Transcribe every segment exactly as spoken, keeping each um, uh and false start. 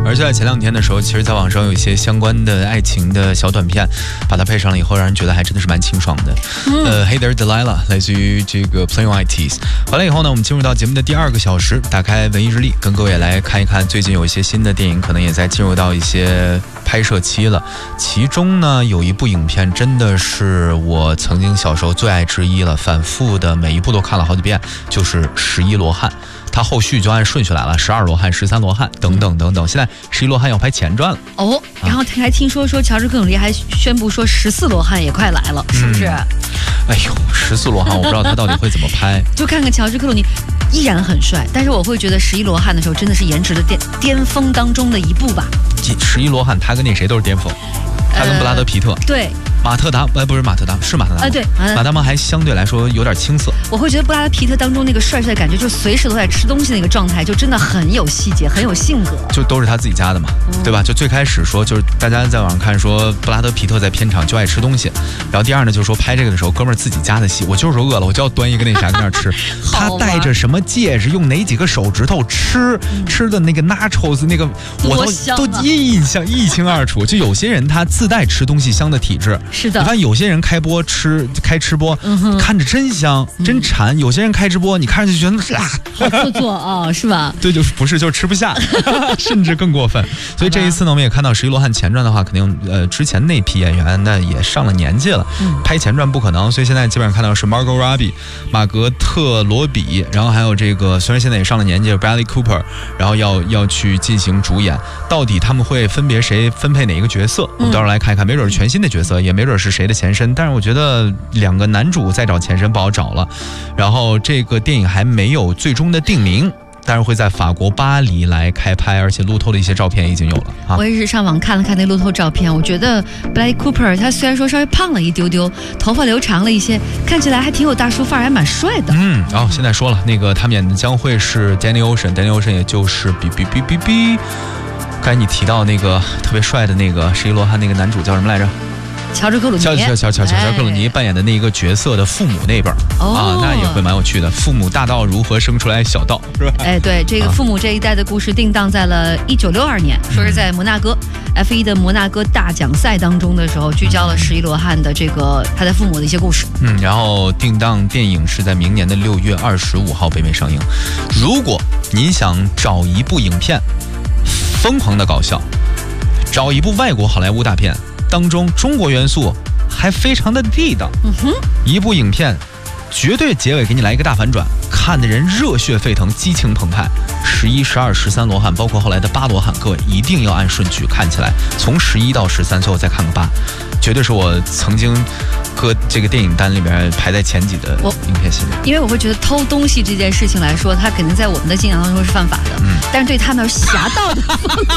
而就在前两天的时候，其实在网上有一些相关的爱情的小短片，把它配上了以后，让人觉得还真的是蛮清爽的。嗯、呃 ，Hey there Delilah， 来自于这个 Playing I Ts。回来以后呢，我们进入到节目的第二个小时，打开文艺日历，跟各位来看一看最近有一些新的电影，可能也在进入到一些拍摄期了。其中呢，有一部影片真的是我曾经小时候最爱之一了，反复的每一部都看了好几遍，就是《十一罗汉》。他后续就按顺序来了，十二罗汉、十三罗汉等等等等。现在十一罗汉要拍前传了哦，然后还听说说乔治克鲁尼还宣布说十四罗汉也快来了，是不是？嗯、 哎呦，十四罗汉我不知道他到底会怎么拍。 就看看乔治克鲁尼依然很帅，但是我会觉得十一罗汉的时候真的是颜值的巅巅峰当中的一部吧。 十一罗汉他跟那谁都是巅峰，他跟布拉德皮特、呃、 对。 马特达呃不是马特达是马特达啊对马达蒙还相对来说有点青涩。 我会觉得布拉德皮特当中那个帅帅的感觉，就随时都在吃东西那个状态，就真的很有细节，很有性格。 就都是他自己家的嘛，嗯、对吧？就最开始说就是大家在网上看说布拉德皮特在片场就爱吃东西，然后第二呢就是说拍这个的时候哥们儿自己家的戏，我就是说饿了我就要端一个那啥在那吃。他戴着什么戒指，用哪几个手指头吃、嗯、吃的那个 nachos 那个我都、啊、都印象一清二楚。就有些人他自带吃东西香的体质， 是的。 你看有些人开播吃开吃播、嗯、看着真香真馋、嗯、有些人开直播你看着就觉得啊好做作啊、哦、是吧？ 对，就是不是就吃不下甚至更过分。所以这一次呢我们也看到十一罗汉前传的话肯定呃之前那批演员那也上了年纪了、嗯、拍前传不可能，所以现在基本上看到是 Margot Robbie 马格特罗比，然后还有这个虽然现在也上了年纪 Bradley Cooper， 然后要要去进行主演，到底他们会分别谁分配哪一个角色、嗯、我们到时候来看一看，没准是全新的角色，也没准是谁的前身，但是我觉得两个男主再找前身不好找了。然后这个电影还没有最终的定名，但是会在法国巴黎来开拍，而且路透的一些照片已经有了、啊、 我也是上网看了看那路透照片，我觉得 Bradley Cooper 他虽然说稍微胖了一丢丢，头发留长了一些，看起来还挺有大叔范儿，还蛮帅的。 嗯，然后、哦、现在说了，那个他们演的将会是 Danny Ocean，Danny Ocean 也就是哔哔哔哔哔，刚才你提到那个特别帅的那个十一罗汉那个男主叫什么来着？ 乔治克鲁尼， 乔乔乔乔乔乔克鲁尼扮演的那一个角色的父母那本、哦、啊，那也会蛮有趣的。父母大盗如何生出来小盗，是吧？ 哎，对，这个父母这一代的故事定档在了一九六二年，说是在摩纳哥、嗯、F 一 的摩纳哥大奖赛当中的时候，聚焦了十一罗汉的这个他的父母的一些故事。 嗯，然后定档电影是在明年的六月二十五号北美上映。如果您想找一部影片疯狂的搞笑，找一部外国好莱坞大片。当中中国元素还非常的地道、嗯、哼一部影片绝对结尾给你来一个大反转，看的人热血沸腾激情澎湃。十一、十二、十三罗汉包括后来的八罗汉，各位一定要按顺序看起来，从十一到十三最后再看个八，绝对是我曾经搁这个电影单里面排在前几的影片系列。 因为我会觉得偷东西这件事情来说，它肯定在我们的信仰当中是犯法的、嗯、但是对他们侠盗的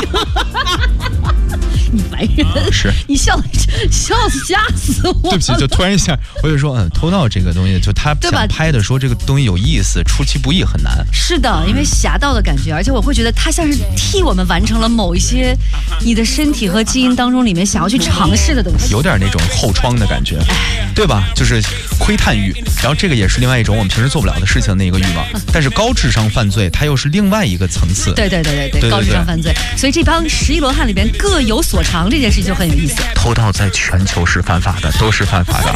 你烦人、啊、是你笑笑吓死我。 对不起，就突然一下我就说嗯，偷盗这个东西就他想拍的说这个东西有意思，出其不意很难。 是的，因为侠盗的感觉，而且我会觉得他像是替我们完成了某一些你的身体和基因当中里面想要去尝试的东西， 有点那种后窗的感觉，对吧？就是窥探欲，然后这个也是另外一种我们平时做不了的事情的一个欲望，但是高智商犯罪它又是另外一个层次。 对对对对 对, 对, 对, 对，高智商犯罪，所以这帮十一罗汉里边各有所长，这件事情就很有意思。 偷盗在全球是犯法的，都是犯法的。